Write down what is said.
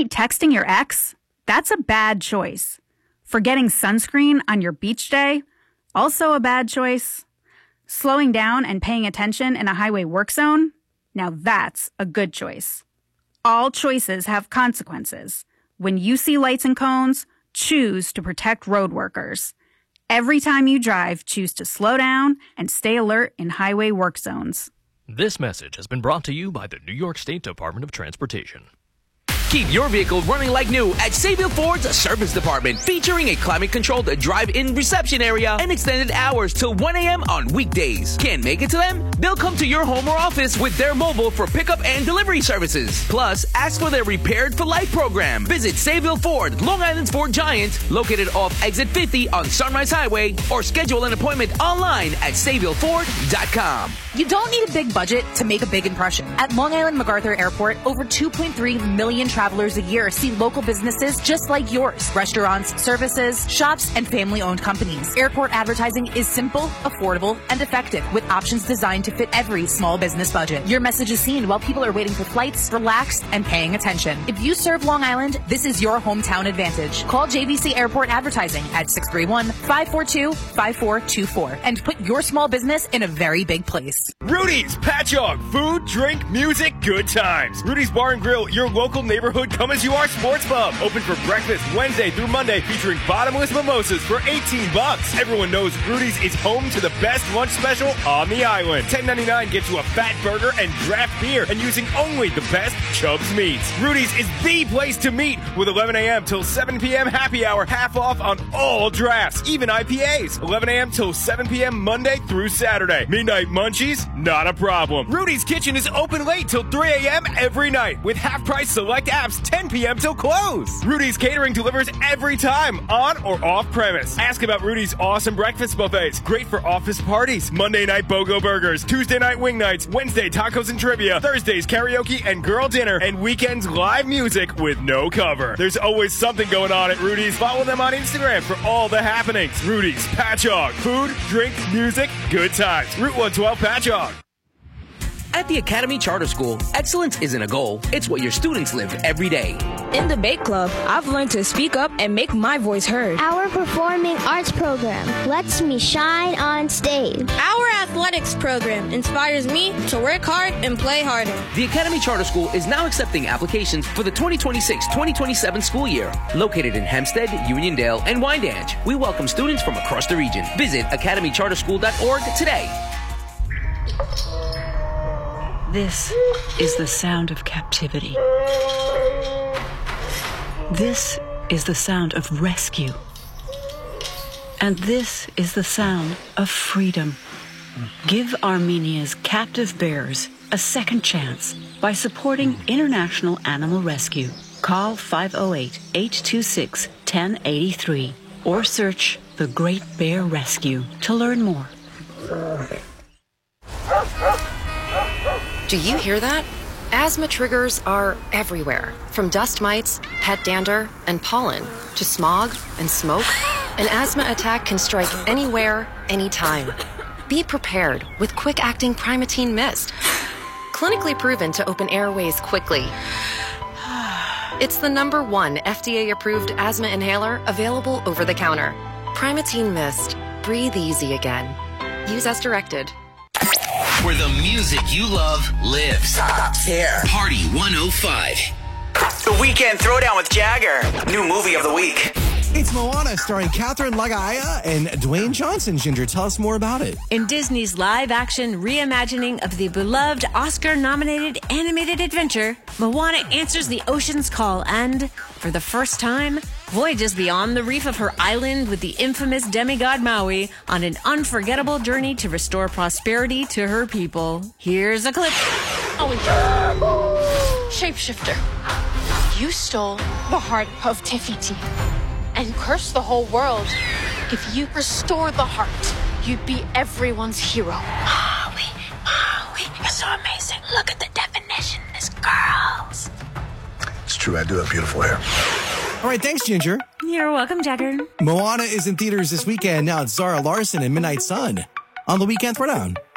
night texting your ex? That's a bad choice. Forgetting sunscreen on your beach day? Also a bad choice. Slowing down and paying attention in a highway work zone? Now that's a good choice. All choices have consequences. When you see lights and cones, choose to protect road workers. Every time you drive, choose to slow down and stay alert in highway work zones. This message has been brought to you by the New York State Department of Transportation. Keep your vehicle running like new at Sayville Ford's Service Department, featuring a climate-controlled drive-in reception area and extended hours till 1 a.m. on weekdays. Can't make it to them? They'll come to your home or office with their mobile for pickup and delivery services. Plus, ask for their Repaired for Life program. Visit Sayville Ford, Long Island's Ford Giant, located off Exit 50 on Sunrise Highway, or schedule an appointment online at SayvilleFord.com. You don't need a big budget to make a big impression. At Long Island MacArthur Airport, over 2.3 million travelers a year see local businesses just like yours. Restaurants, services, shops, and family-owned companies. Airport advertising is simple, affordable, and effective, with options designed to fit every small business budget. Your message is seen while people are waiting for flights, relaxed, and paying attention. If you serve Long Island, this is your hometown advantage. Call JVC Airport Advertising at 631-542-5424 and put your small business in a very big place. Rudy's Patchogue, food, drink, music, good times. Rudy's Bar and Grill, your local neighborhood come-as-you-are sports pub. Open for breakfast Wednesday through Monday, featuring bottomless mimosas for $18. Everyone knows Rudy's is home to the best lunch special on the island. $10.99 gets you a fat burger and draft beer, and using only the best Chubb's meats. Rudy's is the place to meet, with 11 a.m. till 7 p.m. happy hour, half off on all drafts, even IPAs. 11 a.m. till 7 p.m. Monday through Saturday. Midnight munchies? Not a problem. Rudy's Kitchen is open late till 3 a.m. every night, with half-price select apps 10 p.m. till close. Rudy's Catering delivers every time, on or off premise. Ask about Rudy's awesome breakfast buffets, great for office parties. Monday night BOGO burgers, Tuesday night wing nights, Wednesday tacos and trivia, Thursdays karaoke and girl dinner, and weekends live music with no cover. There's always something going on at Rudy's. Follow them on Instagram for all the happenings. Rudy's Patchogue, food, drink, music, good times. Route 112 Patchogue. At the Academy Charter School, excellence isn't a goal, it's what your students live every day. In the Bake Club, I've learned to speak up and make my voice heard. Our performing arts program lets me shine on stage. Our athletics program inspires me to work hard and play harder. The Academy Charter School is now accepting applications for the 2026-2027 school year. Located in Hempstead, Uniondale, and Wyandanch, we welcome students from across the region. Visit academycharterschool.org today. This is the sound of captivity. This is the sound of rescue. And this is the sound of freedom. Give Armenia's captive bears a second chance by supporting International Animal Rescue. Call 508-826-1083 or search The Great Bear Rescue to learn more. Do you hear that? Asthma triggers are everywhere, from dust mites, pet dander, and pollen, to smog and smoke. An asthma attack can strike anywhere, anytime. Be prepared with quick-acting Primatene Mist. Clinically proven to open airways quickly. It's the #1 FDA-approved asthma inhaler available over the counter. Primatene Mist. Breathe easy again. Use as directed. Where the music you love lives. Top here. Party 105. The Weekend Throwdown with Jagger. New movie of the week. It's Moana, starring Catherine Lagaya and Dwayne Johnson. Ginger, tell us more about it. In Disney's live-action reimagining of the beloved Oscar-nominated animated adventure, Moana answers the ocean's call and, for the first time, voyages beyond the reef of her island with the infamous demigod Maui on an unforgettable journey to restore prosperity to her people. Here's a clip. Shapeshifter, you stole the heart of Tefiti and cursed the whole world. If you restore the heart, you'd be everyone's hero. Maui, you're so amazing. Look at the definition. This girl's. It's true, I do have beautiful hair. All right, thanks, Ginger. You're welcome, Jagger. Moana is in theaters this weekend. Now it's Zara Larson and Midnight Sun on The Weekend Throwdown.